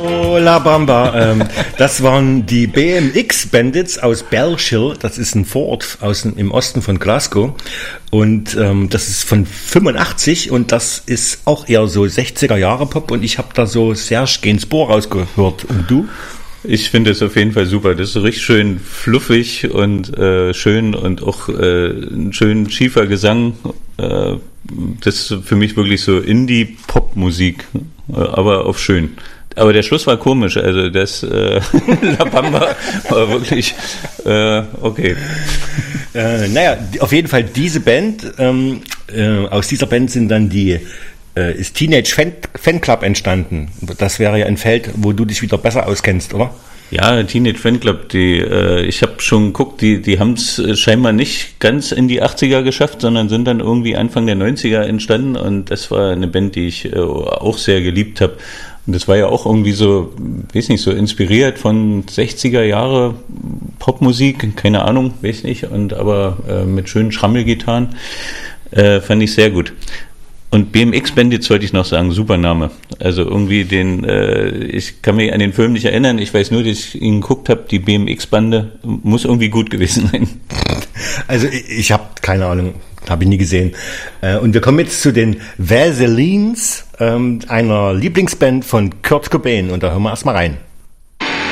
Oh, La Bamba. Das waren die BMX Bandits aus Belchill. Das ist ein Vorort im Osten von Glasgow. Und das ist von 85 und das ist auch eher so 60er Jahre Pop. Und ich habe da so Serge Gainsbourg rausgehört. Und du? Ich finde es auf jeden Fall super. Das ist so richtig schön fluffig und schön und auch ein schön schiefer Gesang. Das ist für mich wirklich so Indie-Pop-Musik, aber auf schön. Aber der Schluss war komisch, also das La Bamba war wirklich okay. Naja, auf jeden Fall diese Band, aus dieser Band sind dann ist Teenage Fan Club entstanden. Das wäre ja ein Feld, wo du dich wieder besser auskennst, oder? Ja, Teenage Fan Club, ich habe schon geguckt, die haben es scheinbar nicht ganz in die 80er geschafft, sondern sind dann irgendwie Anfang der 90er entstanden und das war eine Band, die ich auch sehr geliebt habe. Und das war ja auch irgendwie so, weiß nicht, so inspiriert von 60er Jahre Popmusik, keine Ahnung, weiß nicht, aber mit schönen Schrammelgitarren fand ich sehr gut. Und BMX Bandits wollte ich noch sagen, super Name. Also irgendwie ich kann mich an den Film nicht erinnern, ich weiß nur, dass ich ihn geguckt habe, die BMX-Bande muss irgendwie gut gewesen sein. Also ich habe keine Ahnung, habe ich nie gesehen. Und wir kommen jetzt zu den Vaselines, einer Lieblingsband von Kurt Cobain und da hören wir erstmal rein.